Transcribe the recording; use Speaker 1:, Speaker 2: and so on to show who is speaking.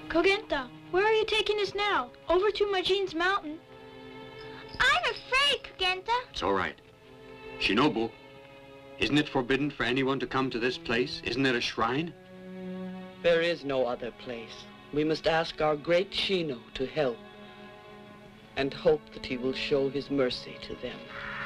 Speaker 1: Kogenta, where are you taking us now? Over to Majin's mountain?
Speaker 2: I'm afraid, Kogenta.
Speaker 3: It's all right. Shinobu, isn't it forbidden for anyone to come to this place? Isn't it a shrine?
Speaker 4: There is no other place. We must ask our great Shino to help and hope that he will show his mercy to them.